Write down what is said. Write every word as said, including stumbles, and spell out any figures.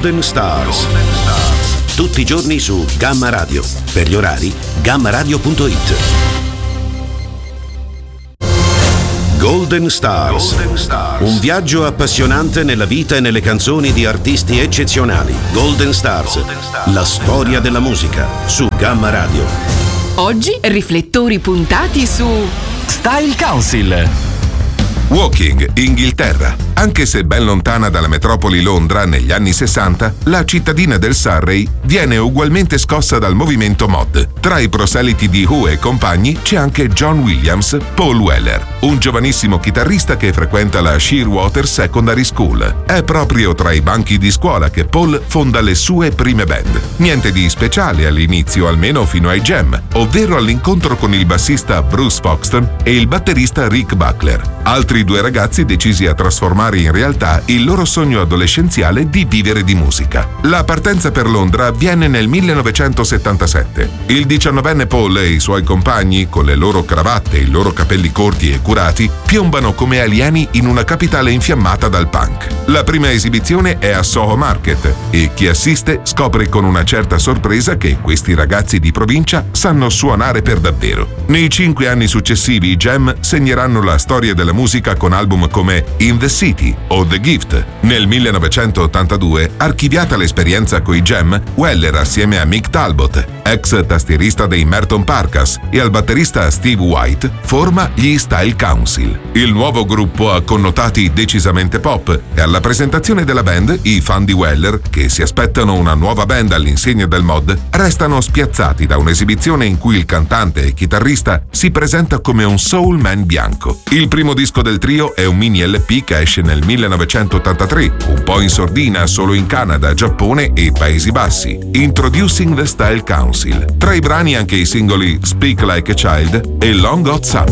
Golden Stars. Tutti i giorni su Gamma Radio. Per gli orari, gamma radio punto it. Golden Stars. Golden Stars. Un viaggio appassionante nella vita e nelle canzoni di artisti eccezionali. Golden Stars. Golden Stars. La storia della musica su Gamma Radio. Oggi riflettori puntati su Style Council. Woking, Inghilterra. Anche se ben lontana dalla metropoli Londra negli anni sessanta, la cittadina del Surrey viene ugualmente scossa dal movimento mod. Tra i proseliti di Who e compagni c'è anche John Williams, Paul Weller, un giovanissimo chitarrista che frequenta la Shearwater Secondary School. È proprio tra i banchi di scuola che Paul fonda le sue prime band. Niente di speciale all'inizio, almeno fino ai jam, ovvero all'incontro con il bassista Bruce Foxton e il batterista Rick Buckler. Altri due ragazzi decisi a trasformare in realtà il loro sogno adolescenziale di vivere di musica. La partenza per Londra avviene nel millenovecentosettantasette. Il diciannovenne Paul e i suoi compagni, con le loro cravatte e i loro capelli corti e curati, piombano come alieni in una capitale infiammata dal punk. La prima esibizione è a Soho Market e chi assiste scopre con una certa sorpresa che questi ragazzi di provincia sanno suonare per davvero. Nei cinque anni successivi i Jam segneranno la storia della musica con album come In the City o The Gift. Nel millenovecentottantadue, archiviata l'esperienza coi Jam, Weller assieme a Mick Talbot, ex tastierista dei Merton Parkas, e al batterista Steve White, forma gli Style Council. Il nuovo gruppo ha connotati decisamente pop e alla presentazione della band i fan di Weller, che si aspettano una nuova band all'insegna del mod, restano spiazzati da un'esibizione in cui il cantante e chitarrista si presenta come un soul man bianco. Il primo disco del trio è un mini L P che esce nel millenovecentottantatré, un po' in sordina solo in Canada, Giappone e Paesi Bassi, Introducing the Style Council. Tra i brani anche i singoli Speak Like a Child e Long Hot Summer.